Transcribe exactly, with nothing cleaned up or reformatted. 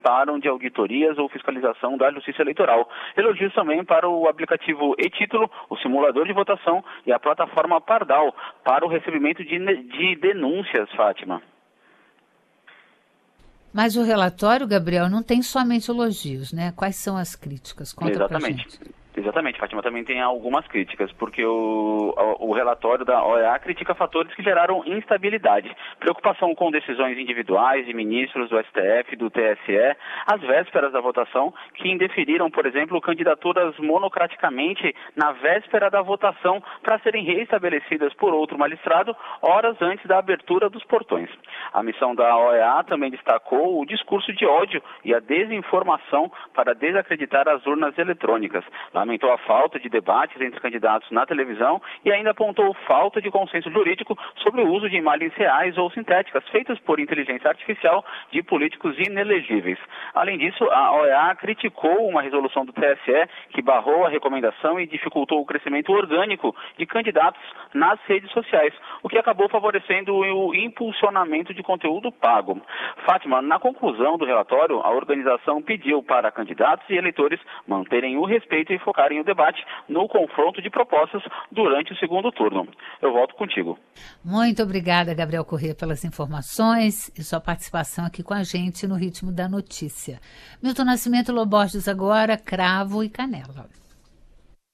participaram de auditorias ou fiscalização da Justiça Eleitoral. Elogios também para o aplicativo e-Título, o simulador de votação e a plataforma Pardal para o recebimento de, de denúncias, Fátima. Mas o relatório, Gabriel, não tem somente elogios, né? Quais são as críticas? Conta Exatamente. pra gente. Exatamente, Fátima, também tem algumas críticas, porque o, o relatório da O E A critica fatores que geraram instabilidade, preocupação com decisões individuais de ministros do S T F e do T S E, às vésperas da votação, que indeferiram, por exemplo, candidaturas monocraticamente na véspera da votação para serem reestabelecidas por outro magistrado horas antes da abertura dos portões. A missão da O E A também destacou o discurso de ódio e a desinformação para desacreditar as urnas eletrônicas. Lamentou a falta de debates entre candidatos na televisão e ainda apontou falta de consenso jurídico sobre o uso de imagens reais ou sintéticas feitas por inteligência artificial de políticos inelegíveis. Além disso, a O E A criticou uma resolução do T S E que barrou a recomendação e dificultou o crescimento orgânico de candidatos nas redes sociais, o que acabou favorecendo o impulsionamento de conteúdo pago. Fátima, na conclusão do relatório, a organização pediu para candidatos e eleitores manterem o respeito e focarem o debate no confronto de propostas durante o segundo turno. Eu volto contigo. Muito obrigada, Gabriel Corrêa, pelas informações e sua participação aqui com a gente no Ritmo da Notícia. Milton Nascimento Loborges agora, Cravo e Canela.